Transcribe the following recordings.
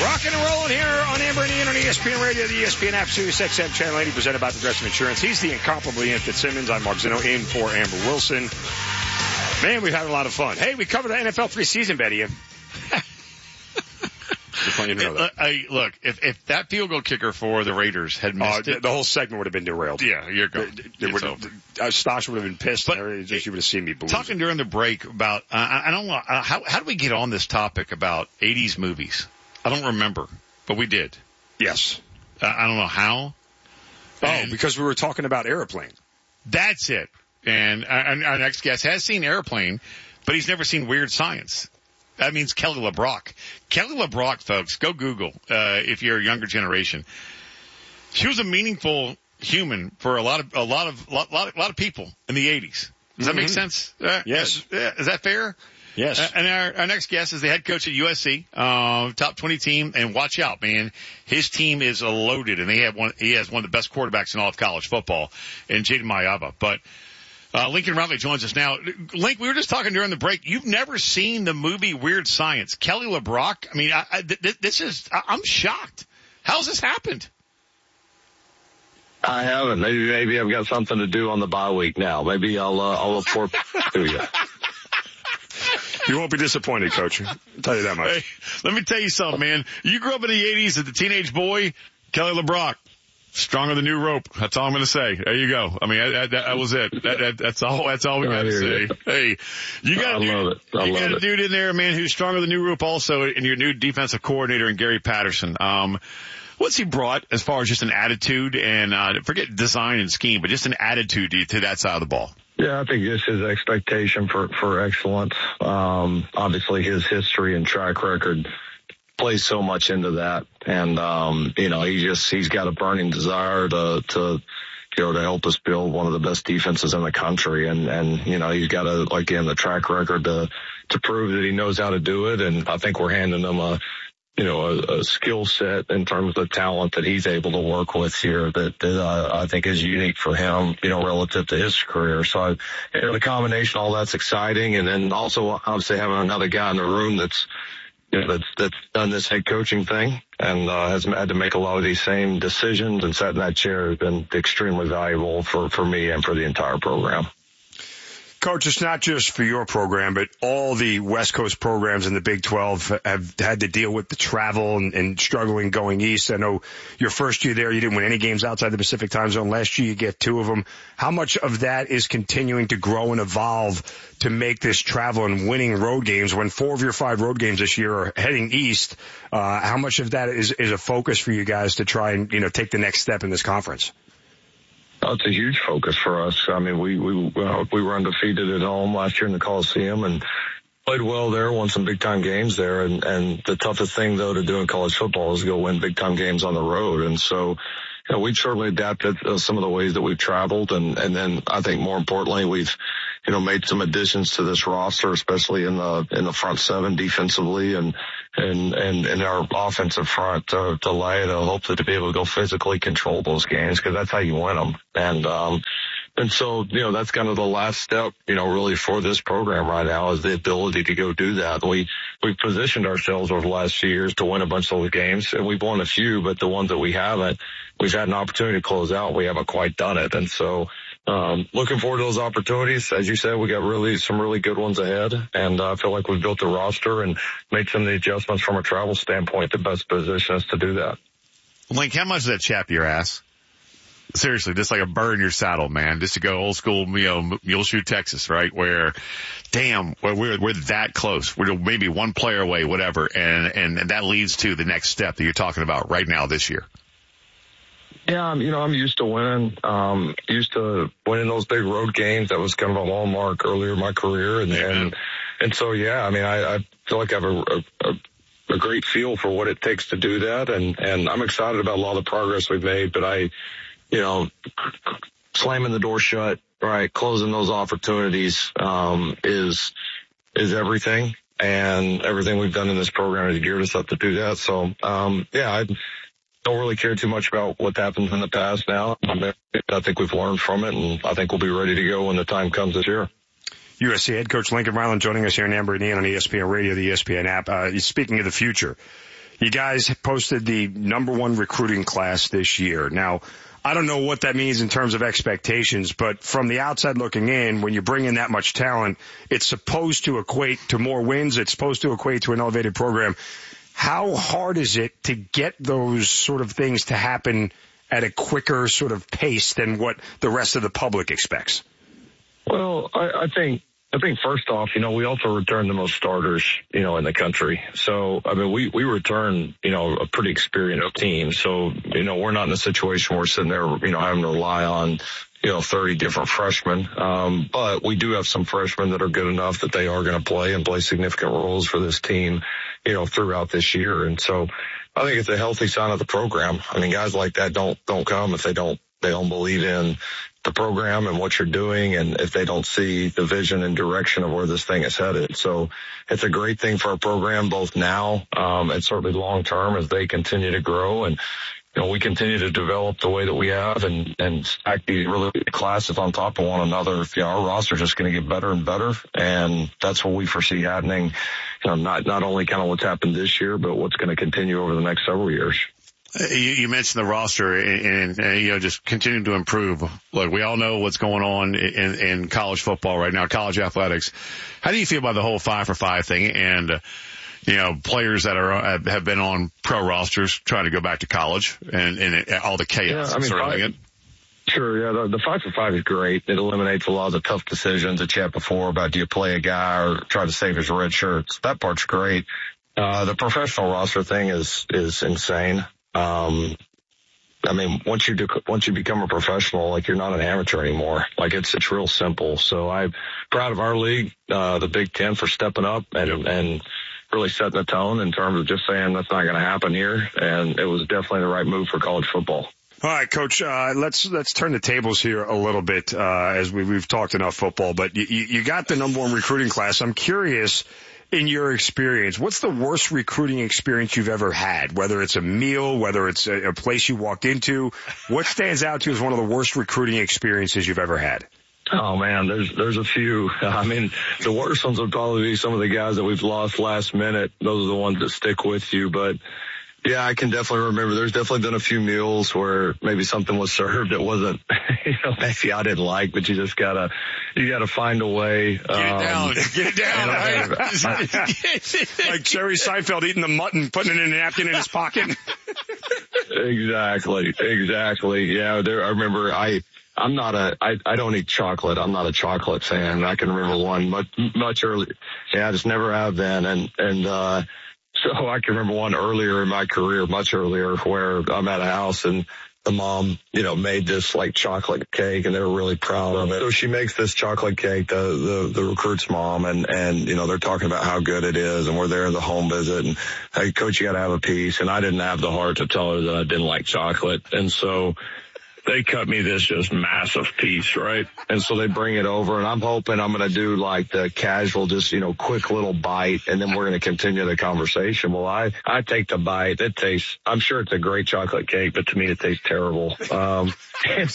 Rocking and rolling here on Amber and Ian on ESPN Radio, the ESPN app, Sirius XM Channel 80, presented by Progressive Insurance. He's the incomparable Ian Fitzsimmons. I'm Mark Zinno, in for Amber Wilson. Man, we've had a lot of fun. Hey, we covered the NFL preseason bet, Ian. Just want you to know that. Look, if that field goal kicker for the Raiders had missed it, the whole segment would have been derailed. Yeah, you're going. Stosh would have been pissed. But you would have seen me believe. Talking during the break about, I don't know, how do we get on this topic about 80s movies? I don't remember, but we did. Yes. I don't know how. Because we were talking about Airplane. That's it. And our next guest has seen Airplane, but he's never seen Weird Science. That means Kelly LeBrock. Kelly LeBrock, folks, go Google if you're a younger generation. She was a meaningful human for a lot of people in the 80s. Does that make sense? Yes. Is that fair? Yes. And our next guest is the head coach at USC, top 20 team. And watch out, man. His team is loaded, and he has one of the best quarterbacks in all of college football in Jaden Mayava. But Lincoln Riley joins us now. Link, we were just talking during the break. You've never seen the movie Weird Science. Kelly LeBrock, I mean, I'm shocked. How's this happened? I haven't. Maybe I've got something to do on the bye week now. Maybe I'll report to you. You won't be disappointed, Coach. I'll tell you that much. Hey, let me tell you something, man. You grew up in the 80s as a teenage boy. Kelly LeBrock, stronger than new rope. That's all I'm going to say. There you go. I mean, that was it. That's all we got to say. Hey, you got a dude in there, man, who's stronger than new rope also, and your new defensive coordinator in Gary Patterson. What's he brought as far as just an attitude and, forget design and scheme, but just an attitude to that side of the ball? Yeah, I think just his expectation for excellence. Obviously his history and track record plays so much into that. And, he's got a burning desire to help us build one of the best defenses in the country. And he's got the track record to prove that he knows how to do it. And I think we're handing him a skill set in terms of talent that he's able to work with here that I think is unique for him, relative to his career. So, the combination, all that's exciting. And then also obviously having another guy in the room that's done this head coaching thing and has had to make a lot of these same decisions and sat in that chair has been extremely valuable for me and for the entire program. Coach, it's not just for your program, but all the West Coast programs in the Big 12 have had to deal with the travel and struggling going east. I know your first year there, you didn't win any games outside the Pacific time zone. Last year, you get 2 of them. How much of that is continuing to grow and evolve to make this travel and winning road games when 4 of your 5 road games this year are heading east? How much of that is a focus for you guys to try and, take the next step in this conference? Oh, it's a huge focus for us. I mean, we were undefeated at home last year in the Coliseum and played well there, won some big time games there. And the toughest thing though to do in college football is go win big time games on the road. And so, we've certainly adapted some of the ways that we've traveled. And then I think more importantly, we've, made some additions to this roster, especially in the front 7 defensively and our offensive front to hopefully to be able to go physically control those games because that's how you win them. And so, that's kind of the last step, really for this program right now is the ability to go do that. We've positioned ourselves over the last few years to win a bunch of those games and we've won a few, but the ones that we haven't, we've had an opportunity to close out. We haven't quite done it. And so, looking forward to those opportunities. As you said, we got some really good ones ahead. And I feel like we've built the roster and made some of the adjustments from a travel standpoint to best position us to do that. Link, how much does that chap your ass? Seriously, just like a bird in your saddle, man. Just to go old school, Muleshoe, Texas, right? Where, damn, we're that close. We're maybe one player away, whatever. And that leads to the next step that you're talking about right now this year. Yeah, I'm used to winning. Used to winning those big road games. That was kind of a hallmark earlier in my career. And so, yeah, I feel like I have a great feel for what it takes to do that. And I'm excited about a lot of the progress we've made, but slamming the door shut, right, closing those opportunities, is everything. And everything we've done in this program has geared us up to do that. So, I don't really care too much about what happens in the past now. I think we've learned from it, and I think we'll be ready to go when the time comes this year. USC head coach Lincoln Riley joining us here in Amber and Ian on ESPN Radio, the ESPN app. Speaking of the future, You guys posted the #1 recruiting class this year. Now, I don't know what that means in terms of expectations, but from the outside looking in, when you bring in that much talent, it's supposed to equate to more wins. It's supposed to equate to an elevated program. How hard is it to get those sort of things to happen at a quicker sort of pace than what the rest of the public expects? Well, I think first off, we also return the most starters, in the country. So, I mean, we return, a pretty experienced team. So, we're not in a situation where we're sitting there, having to rely on, 30 different freshmen. But we do have some freshmen that are good enough that they are going to play significant roles for this team, throughout this year. And so I think it's a healthy sign of the program. I mean, guys like that don't come if they don't believe in the program and what you're doing, and if they don't see the vision and direction of where this thing is headed. So it's a great thing for our program, both now, and certainly long term as they continue to grow. And, we continue to develop the way that we have and stack these really good classes on top of one another. Our roster is just going to get better and better. And that's what we foresee happening, not only kind of what's happened this year, but what's going to continue over the next several years. You mentioned the roster and just continuing to improve. Look, we all know what's going on in college football right now, college athletics. How do you feel about the whole 5 for 5 thing and, players that have been on pro rosters trying to go back to college and all the chaos surrounding it? Sure, yeah. The 5 for 5 is great. It eliminates a lot of the tough decisions that you had before about do you play a guy or try to save his red shirts. That part's great. The professional roster thing is insane. I mean, once you become a professional, you're not an amateur anymore. It's real simple. So I'm proud of our league, the Big Ten, for stepping up and really setting the tone in terms of just saying that's not going to happen here. And it was definitely the right move for college football. All right, Coach, let's turn the tables here a little bit, as we've talked enough football, but you got the #1 recruiting class. I'm curious, in your experience, what's the worst recruiting experience you've ever had? Whether it's a meal, whether it's a place you walked into, what stands out to you as one of the worst recruiting experiences you've ever had? Oh man, there's a few. I mean, the worst ones would probably be some of the guys that we've lost last minute. Those are the ones that stick with you. But yeah, I can definitely remember there's definitely been a few meals where maybe something was served that wasn't, maybe I didn't like, but you gotta find a way. Get it down. Like Jerry Seinfeld eating the mutton, putting it in a napkin in his pocket. Exactly. Yeah, I remember I don't eat chocolate. I'm not a chocolate fan. I can remember one much earlier. Yeah, I just never have been. And so I can remember one earlier in my career, much earlier, where I'm at a house and the mom, made this chocolate cake and they were really proud of it. So she makes this chocolate cake, the recruit's mom, and they're talking about how good it is, and we're there at the home visit, and hey, Coach, you gotta have a piece. And I didn't have the heart to tell her that I didn't like chocolate. And so they cut me this just massive piece, right? And so they bring it over, and I'm hoping I'm going to do the casual, just, quick little bite, and then we're going to continue the conversation. Well, I take the bite. I'm sure it's a great chocolate cake, but to me it tastes terrible. And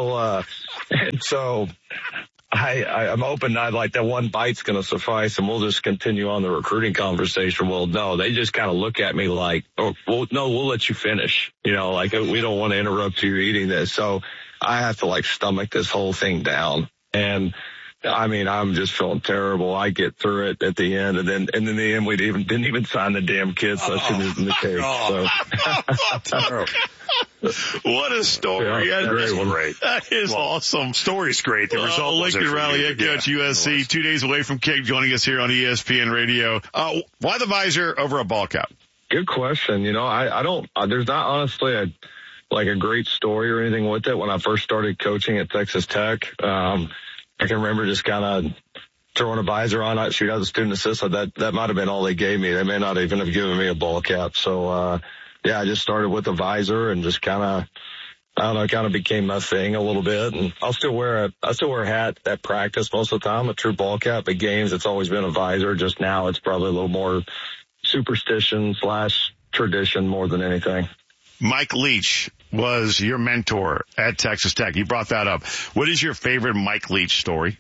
so I'm hoping that that one bite's going to suffice and we'll just continue on the recruiting conversation. Well, no, they just kind of look at me we'll let you finish. We don't want to interrupt you eating this. So I have to stomach this whole thing down. And I mean, I'm just feeling terrible. I get through it at the end, and then in the end, we didn't even sign the damn kids. So I shouldn't the cake. So. What a story. Yeah, great. That is awesome. Story's great. The result Lincoln Riley, head coach, USC, 2 days away from King, joining us here on ESPN Radio. Why the visor over a ball cap? Good question. I don't, there's not honestly a great story or anything with it. When I first started coaching at Texas Tech, I can remember just kind of throwing a visor on, I shoot out the student assistant. That might have been all they gave me. They may not even have given me a ball cap. So, I just started with a visor and just kind of became my thing a little bit. And I still wear a hat at practice most of the time, a true ball cap. At games, it's always been a visor. Just now it's probably a little more superstition / tradition more than anything. Mike Leach was your mentor at Texas Tech. You brought that up. What is your favorite Mike Leach story?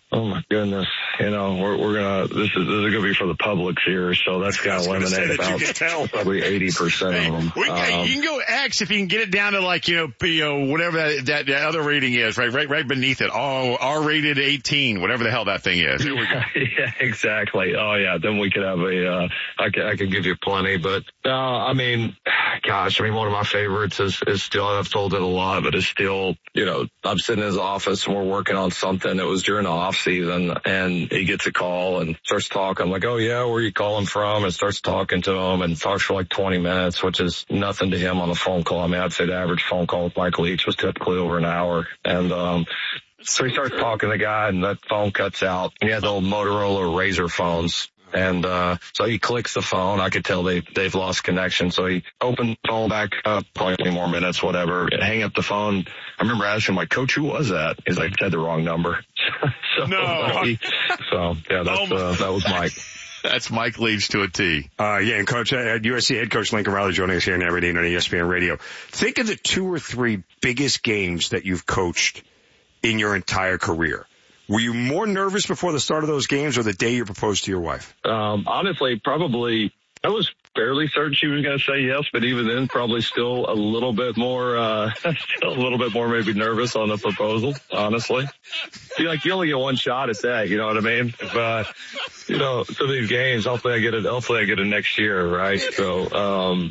Oh my goodness. You know, this is going to be for the Publix here. So that's going to eliminate about probably 80% of them. You can go X if you can get it down to like, whatever that other rating is, right beneath it. Oh, R-rated 18, whatever the hell that thing is. Here we go. Yeah, exactly. Oh yeah. Then we could have I could give you plenty, but, I mean, gosh, one of my favorites is still, I've told it a lot, but it's still, I'm sitting in his office and we're working on something. It was during the off season and he gets a call and starts talking. I'm like, oh yeah, where are you calling from? And starts talking to him and talks for like 20 minutes, which is nothing to him on a phone call. I mean, I'd say the average phone call with Mike Leach was typically over an hour. And, so he starts talking to the guy and that phone cuts out. He had the old Motorola Razor phones. And, so he clicks the phone. I could tell they've lost connection. So he opened the phone back up, probably 20 more minutes, whatever, and hang up the phone. I remember asking him, like, Coach, who was that? He's like, said the wrong number. That was Mike. That's Mike Leach to a T. And Coach, USC head coach Lincoln Riley joining us here on Every Day on ESPN Radio. Think of the 2 or 3 biggest games that you've coached in your entire career. Were you more nervous before the start of those games or the day you proposed to your wife? Honestly, probably I was fairly certain she was going to say yes, but even then probably still a little bit more maybe nervous on the proposal, honestly. You only get one shot at that, you know what I mean? But, some of these games, hopefully I get it next year, right? So,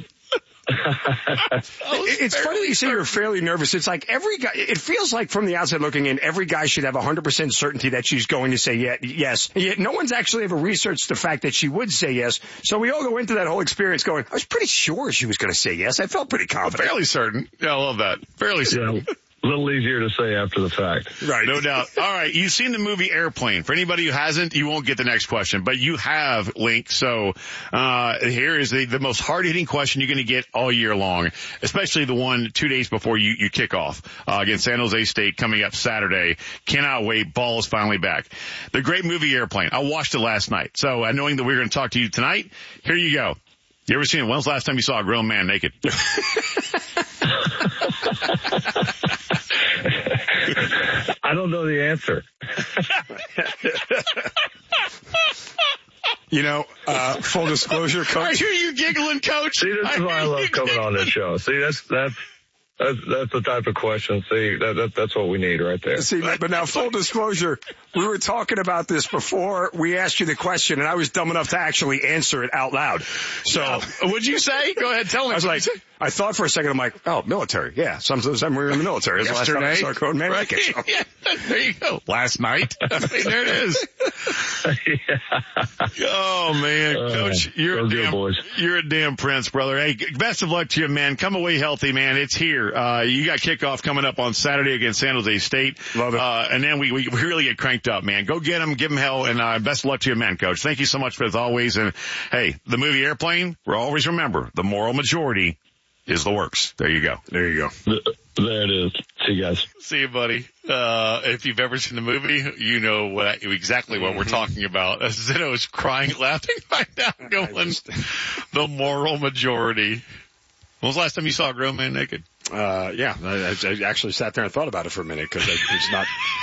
it's funny that you say you're fairly nervous. It's like it feels like from the outside looking in, every guy should have 100% certainty that she's going to say yes. And yet no one's actually ever researched the fact that she would say yes. So we all go into that whole experience going, I was pretty sure she was going to say yes. I felt pretty confident. Fairly certain. Yeah, I love that. Fairly certain. Yeah. A little easier to say after the fact. Right, no doubt. All right, you've seen the movie Airplane. For anybody who hasn't, you won't get the next question, but you have, Link. So here is the most hard-hitting question you're going to get all year long, especially the one 2 days before you kick off against San Jose State coming up Saturday. Cannot wait. Ball is finally back. The great movie Airplane. I watched it last night. So knowing that we're going to talk to you tonight, here you go. You ever seen it? When's the last time you saw a grown man naked? I don't know the answer. Full disclosure, Coach. I hear you giggling, Coach. See, this is why I love coming on this show. See, that's the type of question. See, that's what we need right there. See, but now full disclosure, we were talking about this before we asked you the question, and I was dumb enough to actually answer it out loud. So, what'd you say? Go ahead, tell me. I was like, I thought for a second, I'm like, oh, military. Yeah, sometime we were in the military. Yesterday. Last time I saw grown man naked. So. Yeah, there you go. Last night. I mean, there it is. Yeah. Oh man, Coach, you're a damn prince, brother. Hey, best of luck to you, man. Come away healthy, man. It's here. You got kickoff coming up on Saturday against San Jose State. Love it. And then we really get cranked up, man. Go get them, give them hell, and best of luck to you, man, Coach. Thank you so much as always. And hey, the movie Airplane, we'll always remember the moral majority is the works. There you go. There you go. There it is. See you guys. See you, buddy. If you've ever seen the movie, you know exactly what we're talking about. Zeno is crying, laughing right now, going, the moral majority. When was the last time you saw a grown man naked? I actually sat there and thought about it for a minute because it's not